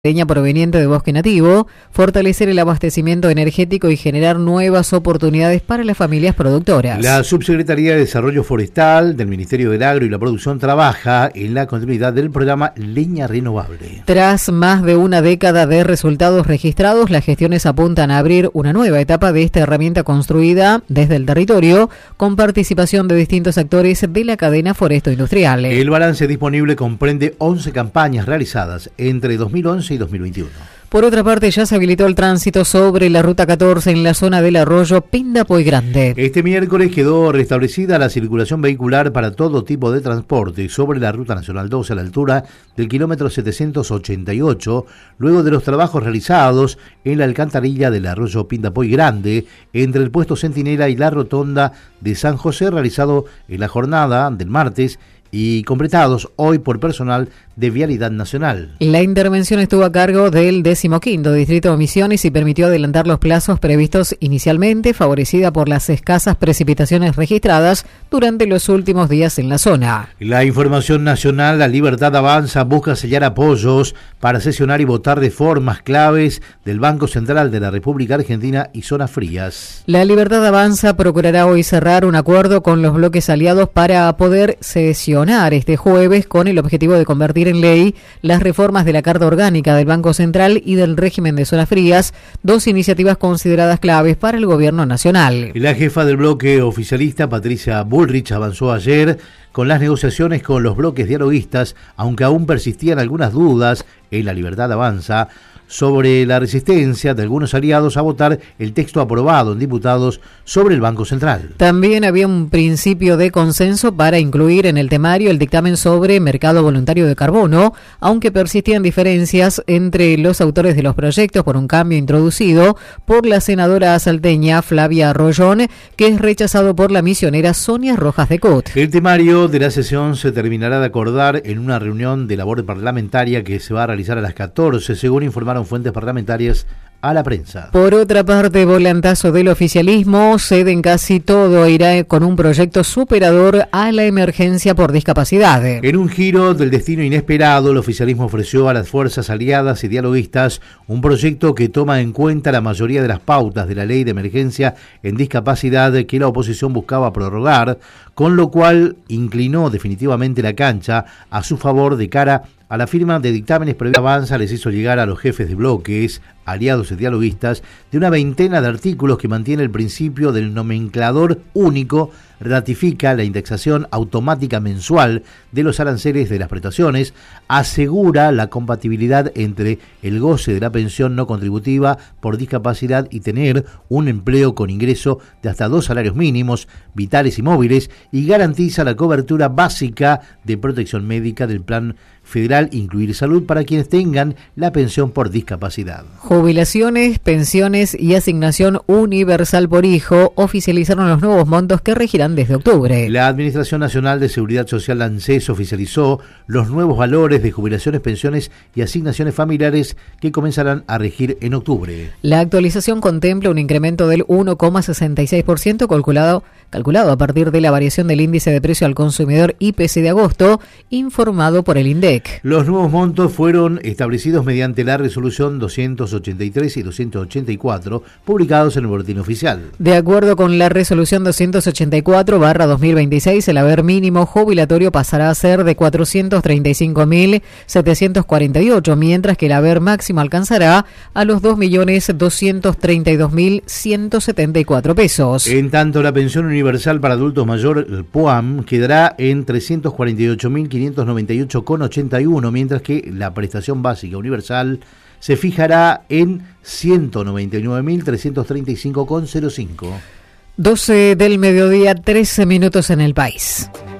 leña proveniente de bosque nativo, fortalecer el abastecimiento energético y generar nuevas oportunidades para las familias productoras. La Subsecretaría de Desarrollo Forestal del Ministerio del Agro y la Producción trabaja en la continuidad del programa Leña Renovable. Tras más de una década de resultados registrados, las gestiones apuntan a abrir una nueva etapa de esta herramienta construida desde el territorio, con participación de distintos actores de la cadena foresto-industrial. El balance disponible comprende 11 campañas realizadas entre 2011 y 2021. Por otra parte, ya se habilitó el tránsito sobre la Ruta 14 en la zona del arroyo Pindapoy Grande. Este miércoles quedó restablecida la circulación vehicular para todo tipo de transporte sobre la Ruta Nacional 12 a la altura del kilómetro 788, luego de los trabajos realizados en la alcantarilla del arroyo Pindapoy Grande, entre el puesto Centinela y la rotonda de San José, realizado en la jornada del martes y completados hoy por personal de Vialidad Nacional. La intervención estuvo a cargo del 15º Distrito de Misiones y permitió adelantar los plazos previstos inicialmente, favorecida por las escasas precipitaciones registradas durante los últimos días en la zona. La información nacional, La Libertad Avanza, busca sellar apoyos para sesionar y votar reformas claves del Banco Central de la República Argentina y zonas frías. La Libertad Avanza procurará hoy cerrar un acuerdo con los bloques aliados para poder sesionar este jueves con el objetivo de convertir en ley las reformas de la Carta Orgánica del Banco Central y del régimen de zonas frías, dos iniciativas consideradas claves para el gobierno nacional. La jefa del bloque oficialista, Patricia Bullrich, avanzó ayer con las negociaciones con los bloques dialoguistas, aunque aún persistían algunas dudas en La Libertad Avanza sobre la resistencia de algunos aliados a votar el texto aprobado en diputados sobre el Banco Central. También había un principio de consenso para incluir en el temario el dictamen sobre mercado voluntario de carbono, aunque persistían diferencias entre los autores de los proyectos por un cambio introducido por la senadora salteña Flavia Arroyón, que es rechazado por la misionera Sonia Rojas de Cot. El temario de la sesión se terminará de acordar en una reunión de labor parlamentaria que se va a realizar a las 14, según informaron fuentes parlamentarias a la prensa. Por otra parte, volantazo del oficialismo, ceden casi todo, irá con un proyecto superador a la emergencia por discapacidad. En un giro del destino inesperado, el oficialismo ofreció a las fuerzas aliadas y dialoguistas un proyecto que toma en cuenta la mayoría de las pautas de la ley de emergencia en discapacidad que la oposición buscaba prorrogar, con lo cual inclinó definitivamente la cancha a su favor de cara a la firma de dictámenes. Previa Avanza les hizo llegar a los jefes de bloques, aliados y dialoguistas, de una veintena de artículos que mantiene el principio del nomenclador único, ratifica la indexación automática mensual de los aranceles de las prestaciones, asegura la compatibilidad entre el goce de la pensión no contributiva por discapacidad y tener un empleo con ingreso de hasta 2 salarios mínimos, vitales y móviles, y garantiza la cobertura básica de protección médica del Plan Federal, incluir salud para quienes tengan la pensión por discapacidad. Jubilaciones, pensiones y asignación universal por hijo oficializaron los nuevos montos que regirán desde octubre. La Administración Nacional de Seguridad Social, ANSES, oficializó los nuevos valores de jubilaciones, pensiones y asignaciones familiares que comenzarán a regir en octubre. La actualización contempla un incremento del 1,66% calculado a partir de la variación del índice de precio al consumidor IPC de agosto, informado por el INDEC. Los nuevos montos fueron establecidos mediante la resolución 283 y 284, publicados en el Boletín Oficial. De acuerdo con la resolución 284/2026, el haber mínimo jubilatorio pasará a ser de 435.748, mientras que el haber máximo alcanzará a los 2.232.174 pesos. En tanto, la pensión universal para adultos mayor, el PUAM, quedará en 348.598,81, mientras que la prestación básica universal se fijará en 199.335,05. 12 del mediodía, 13 minutos en el país.